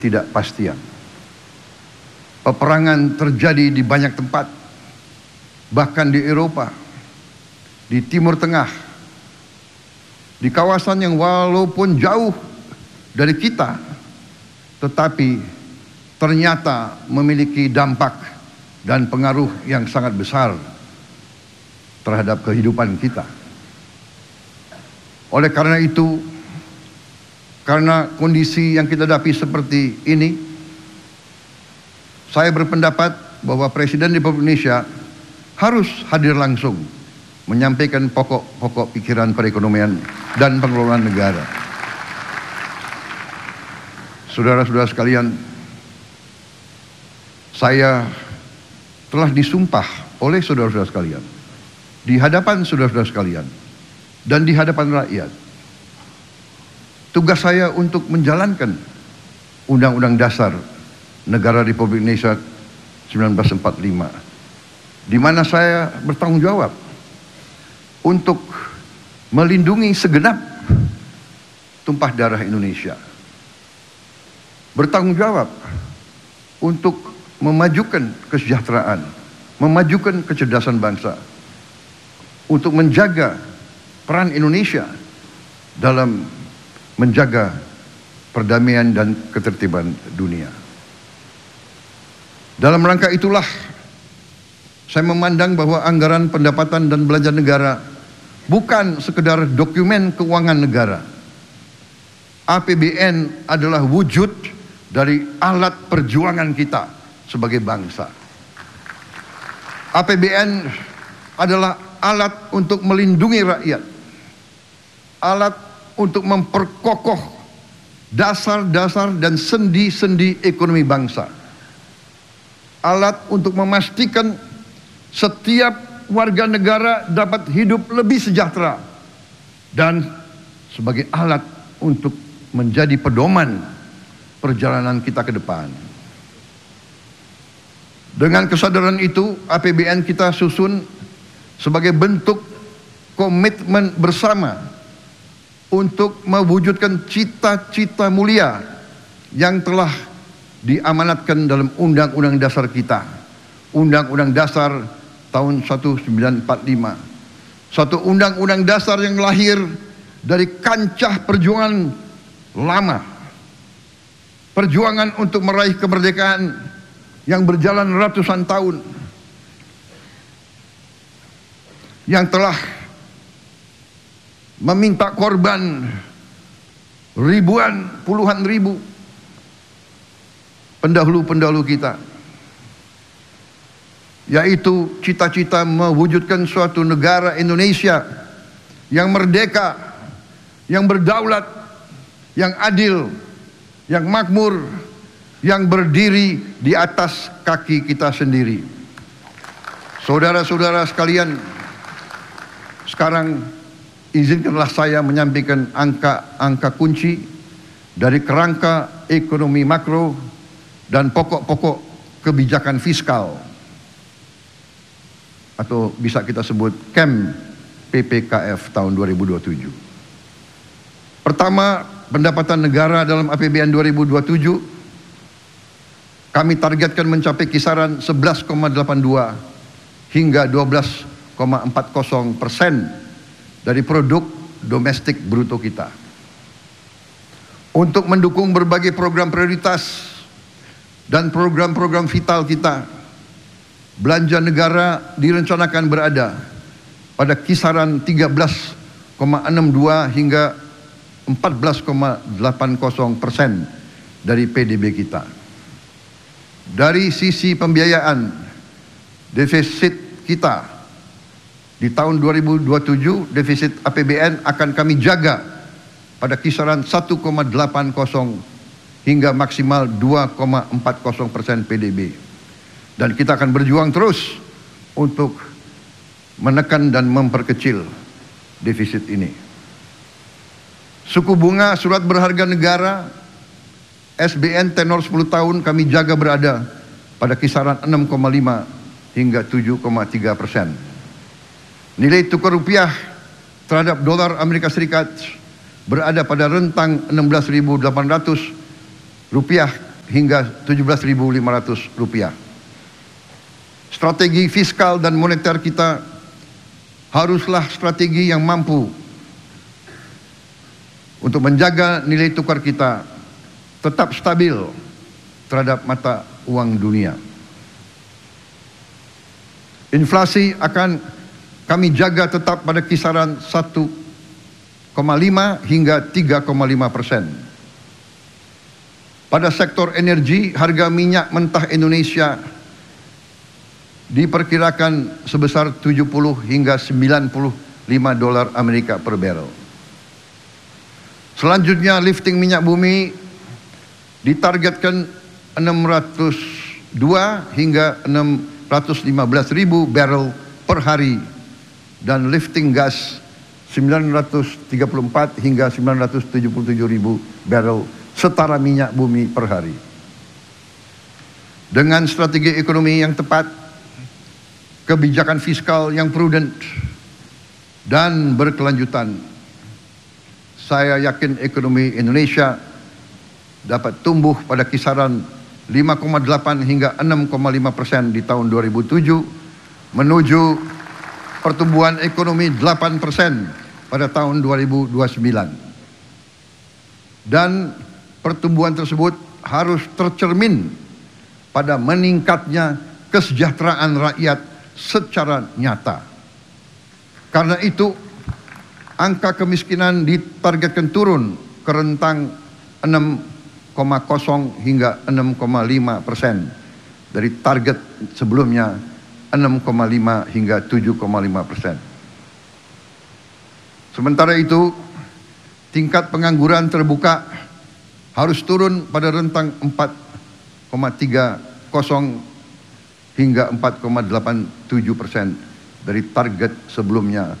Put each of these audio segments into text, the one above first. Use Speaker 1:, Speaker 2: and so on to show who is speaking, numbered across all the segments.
Speaker 1: ketidakpastian. Peperangan terjadi di banyak tempat, bahkan di Eropa, di Timur Tengah, di kawasan yang walaupun jauh dari kita, tetapi ternyata memiliki dampak dan pengaruh yang sangat besar terhadap kehidupan kita. Oleh karena itu, karena kondisi yang kita hadapi seperti ini, saya berpendapat bahwa Presiden Republik Indonesia harus hadir langsung menyampaikan pokok-pokok pikiran perekonomian dan pengelolaan negara. Saudara-saudara sekalian, saya telah disumpah oleh saudara-saudara sekalian, di hadapan saudara-saudara sekalian, dan di hadapan rakyat. Tugas saya untuk menjalankan Undang-Undang Dasar Negara Republik Indonesia 1945, di mana saya bertanggung jawab untuk melindungi segenap tumpah darah Indonesia, bertanggung jawab untuk memajukan kesejahteraan, memajukan kecerdasan bangsa, untuk menjaga peran Indonesia dalam menjaga perdamaian dan ketertiban dunia. Dalam rangka itulah saya memandang bahwa anggaran pendapatan dan belanja negara bukan sekedar dokumen keuangan negara. APBN adalah wujud dari alat perjuangan kita sebagai bangsa. APBN adalah alat untuk melindungi rakyat, alat untuk memperkokoh dasar-dasar dan sendi-sendi ekonomi bangsa, alat untuk memastikan setiap warga negara dapat hidup lebih sejahtera, dan sebagai alat untuk menjadi pedoman perjalanan kita ke depan. Dengan kesadaran itu, APBN kita susun sebagai bentuk komitmen bersama untuk mewujudkan cita-cita mulia yang telah diamanatkan dalam Undang-Undang Dasar kita, Undang-Undang Dasar tahun 1945, satu Undang-Undang Dasar yang lahir dari kancah perjuangan lama, perjuangan untuk meraih kemerdekaan yang berjalan ratusan tahun, yang telah meminta korban ribuan, puluhan ribu pendahulu-pendahulu kita, yaitu cita-cita mewujudkan suatu negara Indonesia yang merdeka, yang berdaulat, yang adil, yang makmur, yang berdiri di atas kaki kita sendiri. Saudara-saudara sekalian, sekarang izinkanlah saya menyampaikan angka-angka kunci dari kerangka ekonomi makro dan pokok-pokok kebijakan fiskal, atau bisa kita sebut KEM PPKF tahun 2027. Pertama, pendapatan negara dalam APBN 2027 kami targetkan mencapai kisaran 11,82 hingga 12,40% dari produk domestik bruto kita. Untuk mendukung berbagai program prioritas dan program-program vital kita, belanja negara direncanakan berada pada kisaran 13,62 hingga 14,80% dari PDB kita. Dari sisi pembiayaan, defisit kita di tahun 2027, defisit APBN akan kami jaga pada kisaran 1,80 hingga maksimal 2,40% PDB. Dan kita akan berjuang terus untuk menekan dan memperkecil defisit ini. Suku bunga surat berharga negara SBN tenor 10 tahun kami jaga berada pada kisaran 6,5 hingga 7,3%. Nilai tukar rupiah terhadap dolar Amerika Serikat berada pada rentang 16.800 rupiah hingga Rp17.500. Strategi fiskal dan moneter kita haruslah strategi yang mampu untuk menjaga nilai tukar kita tetap stabil terhadap mata uang dunia. Inflasi akan kami jaga tetap pada kisaran 1,5 hingga 3,5%. Pada sektor energi, harga minyak mentah Indonesia diperkirakan sebesar 70 hingga 95 dolar Amerika per barrel. Selanjutnya, lifting minyak bumi ditargetkan 602 hingga 615 ribu barrel per hari, dan lifting gas 934 hingga 977 ribu barrel setara minyak bumi per hari. Dengan strategi ekonomi yang tepat, kebijakan fiskal yang prudent dan berkelanjutan, saya yakin ekonomi Indonesia dapat tumbuh pada kisaran 5,8 hingga 6,5% di tahun 2007, menuju pertumbuhan ekonomi 8% pada tahun 2029. Dan pertumbuhan tersebut harus tercermin pada meningkatnya kesejahteraan rakyat secara nyata. Karena itu, angka kemiskinan ditargetkan turun ke rentang 6,0 hingga 6,5% dari target sebelumnya 6,5 hingga 7,5%. Sementara itu, tingkat pengangguran terbuka harus turun pada rentang 4,30 hingga 4,87% dari target sebelumnya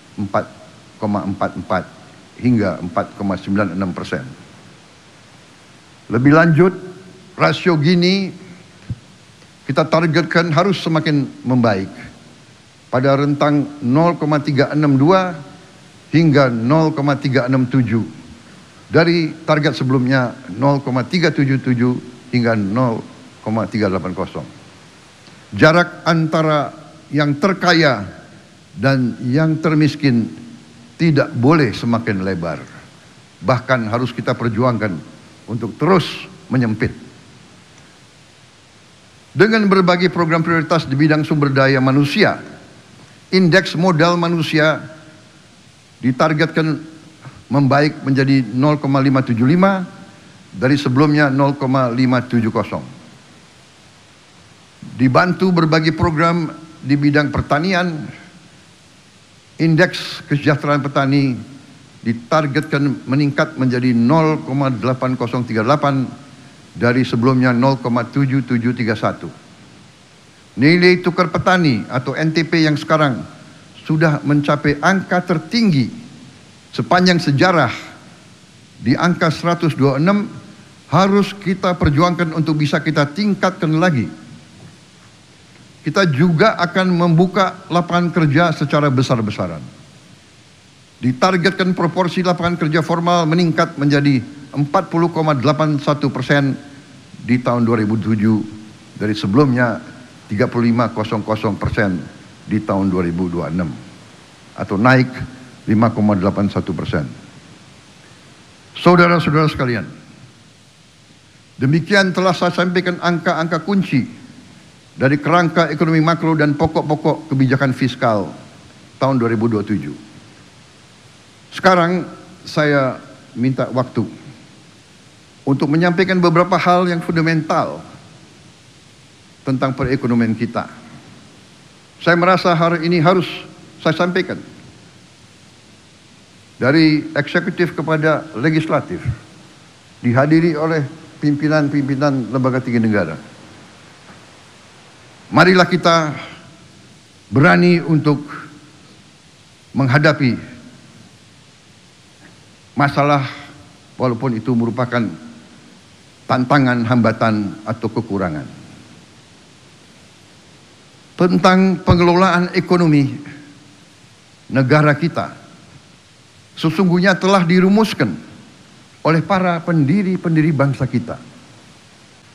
Speaker 1: 4,44 hingga 4,96%. Lebih lanjut, rasio Gini kita targetkan harus semakin membaik pada rentang 0,362 hingga 0,367 dari target sebelumnya 0,377 hingga 0,380. Jarak antara yang terkaya dan yang termiskin tidak boleh semakin lebar. Bahkan harus kita perjuangkan untuk terus menyempit. Dengan berbagai program prioritas di bidang sumber daya manusia, indeks modal manusia ditargetkan membaik menjadi 0,575 dari sebelumnya 0,570. Dibantu berbagai program di bidang pertanian, indeks kesejahteraan petani ditargetkan meningkat menjadi 0,8038 dari sebelumnya 0,7731. Nilai tukar petani atau NTP yang sekarang sudah mencapai angka tertinggi sepanjang sejarah di angka 126, harus kita perjuangkan untuk bisa kita tingkatkan lagi. Kita juga akan membuka lapangan kerja secara besar-besaran. Ditargetkan proporsi lapangan kerja formal meningkat menjadi 40,81% di tahun 2007 dari sebelumnya 35,00% di tahun 2026, atau naik 5,81%. Saudara-saudara sekalian, demikian telah saya sampaikan angka-angka kunci dari kerangka ekonomi makro dan pokok-pokok kebijakan fiskal tahun 2027. Sekarang saya minta waktu untuk menyampaikan beberapa hal yang fundamental tentang perekonomian kita. Saya merasa hari ini harus saya sampaikan dari eksekutif kepada legislatif, dihadiri oleh pimpinan-pimpinan lembaga tinggi negara. Marilah kita berani untuk menghadapi masalah walaupun itu merupakan tantangan, hambatan, atau kekurangan. Tentang pengelolaan ekonomi negara kita sesungguhnya telah dirumuskan oleh para pendiri-pendiri bangsa kita.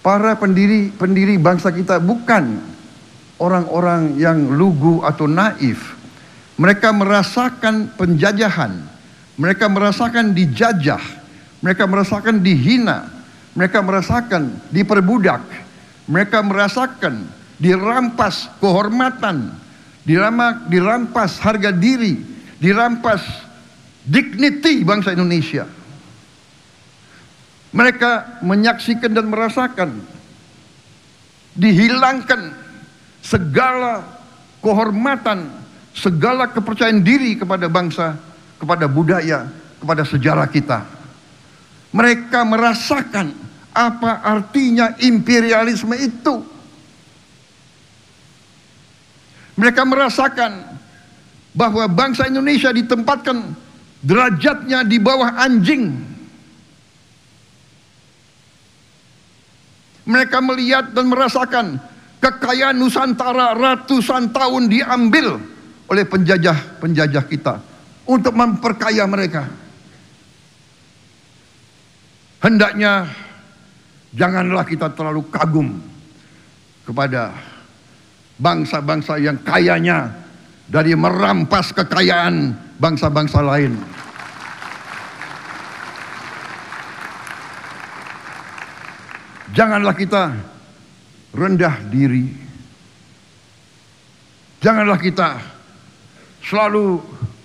Speaker 1: Para pendiri bangsa kita bukan orang-orang yang lugu atau naif. Mereka merasakan penjajahan, mereka merasakan dijajah, mereka merasakan dihina, mereka merasakan diperbudak, mereka merasakan dirampas kehormatan, dirampas harga diri, dirampas dignity bangsa Indonesia. Mereka menyaksikan dan merasakan dihilangkan segala kehormatan, segala kepercayaan diri kepada bangsa, kepada budaya, kepada sejarah kita. Mereka merasakan apa artinya imperialisme itu. Mereka merasakan bahwa bangsa Indonesia ditempatkan derajatnya di bawah anjing. Mereka melihat dan merasakan kekayaan Nusantara ratusan tahun diambil oleh penjajah kita untuk memperkaya mereka. Hendaknya janganlah kita terlalu kagum kepada bangsa-bangsa yang kayanya dari merampas kekayaan bangsa-bangsa lain. Janganlah kita rendah diri. Janganlah kita selalu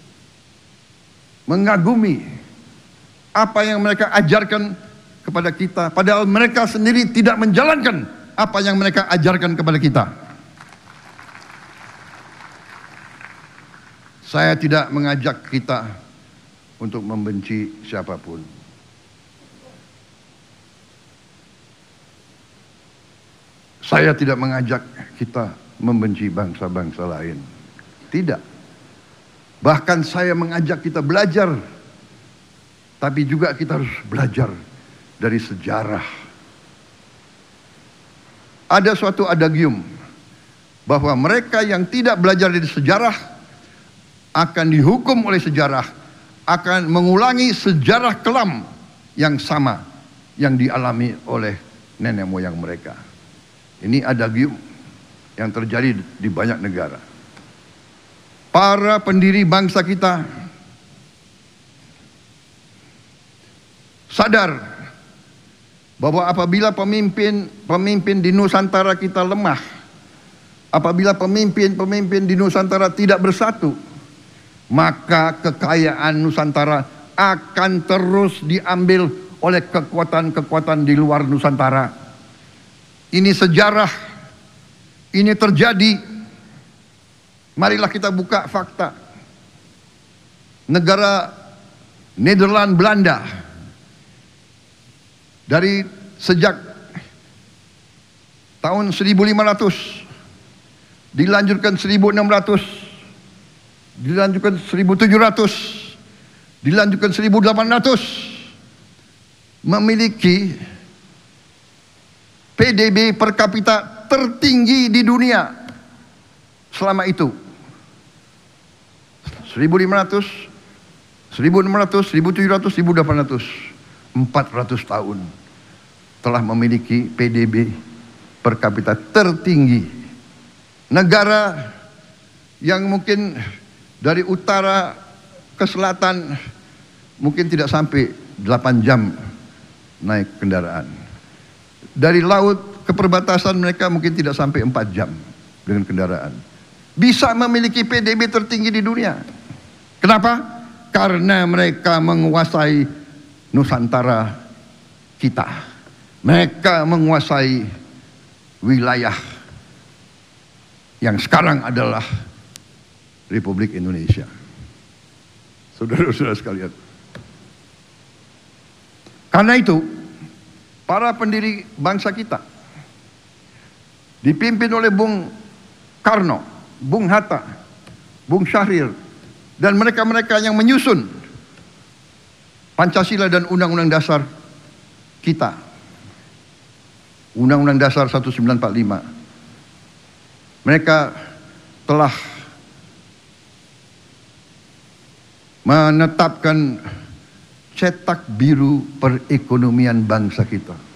Speaker 1: mengagumi apa yang mereka ajarkan kepada kita, padahal mereka sendiri tidak menjalankan apa yang mereka ajarkan kepada kita. Saya tidak mengajak kita untuk membenci siapapun. Saya tidak mengajak kita membenci bangsa-bangsa lain. Tidak. Bahkan saya mengajak kita belajar. Tapi juga kita harus belajar dari sejarah. Ada suatu adagium bahwa mereka yang tidak belajar dari sejarah akan dihukum oleh sejarah, akan mengulangi sejarah kelam yang sama yang dialami oleh nenek moyang mereka. Ini adagium yang terjadi di banyak negara. Para pendiri bangsa kita sadar bahwa apabila pemimpin di Nusantara kita lemah, apabila pemimpin di Nusantara tidak bersatu, maka kekayaan Nusantara akan terus diambil oleh kekuatan-kekuatan di luar Nusantara. Ini sejarah, ini terjadi. Marilah kita buka fakta. Negara Nederland Belanda dari sejak tahun 1500 dilanjutkan 1600, dilanjutkan 1700, dilanjutkan 1800, memiliki PDB per kapita tertinggi di dunia selama itu. 1500, 1600, 1700, 1800, 400 tahun telah memiliki PDB per kapita tertinggi. Negara yang mungkin dari utara ke selatan mungkin tidak sampai 8 jam naik kendaraan. Dari laut ke perbatasan mereka mungkin tidak sampai 4 jam dengan kendaraan. Bisa memiliki PDB tertinggi di dunia. Kenapa? Karena mereka menguasai Nusantara kita. Mereka menguasai wilayah yang sekarang adalah Republik Indonesia. Saudara-saudara sekalian. Karena itu, para pendiri bangsa kita dipimpin oleh Bung Karno, Bung Hatta, Bung Syahrir, dan mereka-mereka yang menyusun Pancasila dan Undang-Undang Dasar kita. Undang-Undang Dasar 1945. Mereka telah menetapkan cetak biru perekonomian bangsa kita.